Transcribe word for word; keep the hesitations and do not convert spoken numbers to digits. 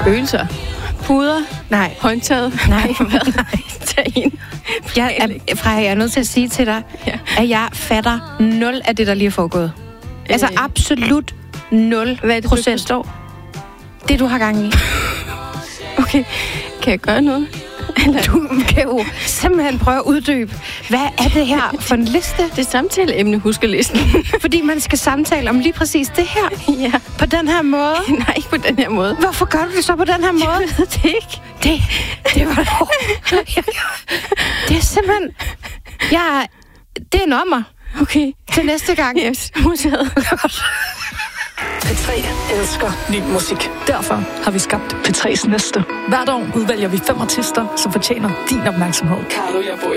Spøgelser. Puder. Nej. Håndtaget. Nej. Hvad? Tag ind. Jeg er, Freja, jeg er nødt til at sige til dig, ja. at jeg fatter nul af det, der lige er foregået. Øh. Altså absolut nul Hvad er det, procent. du forstår? Det, du har gang i. Okay. Kan jeg gøre noget? Eller du kan jo simpelthen prøve at uddybe. Hvad er det her for en liste? Det er samtaleemne, huskelisten. Fordi man skal samtale om lige præcis det her. Ja. På den her måde. Nej, ikke på den her måde. Hvorfor gør du det så på den her måde? Jeg ved det ikke. Det, det var det er simpelthen... Jeg, det er en ommer. Okay. Til næste gang. Yes, modtaget. P tre elsker ny musik. Derfor har vi skabt P tre's næste. Hvert år udvælger vi fem artister, som fortjener din opmærksomhed. Carlo, jeg